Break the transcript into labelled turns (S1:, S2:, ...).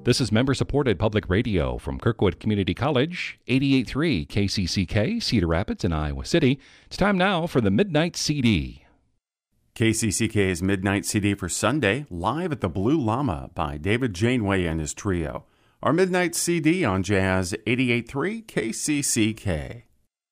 S1: This is member-supported public radio from Kirkwood Community College, 88.3 KCCK, Cedar Rapids in Iowa City. It's time now for the Midnight CD.
S2: KCCK's Midnight CD for Sunday, live at the Blue Llama by David Janeway and his trio. Our Midnight CD on Jazz 88.3 KCCK.